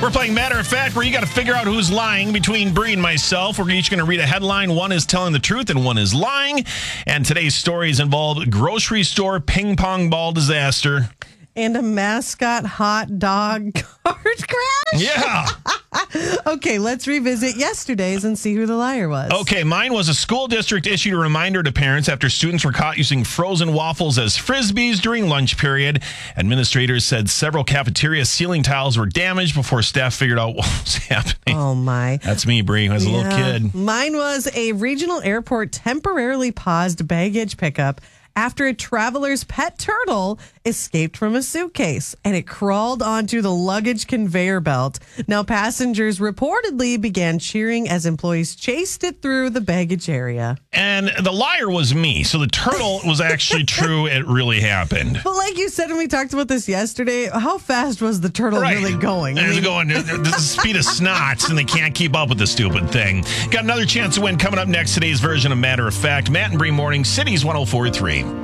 We're playing Matter of Fact, where you got to figure out who's lying between Bree and myself. We're each going to read a headline. One is telling the truth and one is lying. And today's stories involve grocery store ping pong ball disaster. And a mascot hot dog car crash? Yeah. Okay, let's revisit yesterday's and see who the liar was. Okay, mine was a school district issued a reminder to parents after students were caught using frozen waffles as Frisbees during lunch period. Administrators said several cafeteria ceiling tiles were damaged before staff figured out what was happening. Oh, my. That's me, Bree, as a little kid. Mine was a regional airport temporarily paused baggage pickup after a traveler's pet turtle escaped from a suitcase and it crawled onto the luggage conveyor belt. Now, passengers reportedly began cheering as employees chased it through the baggage area. And the liar was me. So the turtle was actually true. It really happened. But like you said when we talked about this yesterday, how fast was the turtle really going? It's going at the speed of snots, and they can't keep up with the stupid thing. Got another chance to win coming up next. Today's version of Matter of Fact. Matt and Bree Morning, Cities 104.3.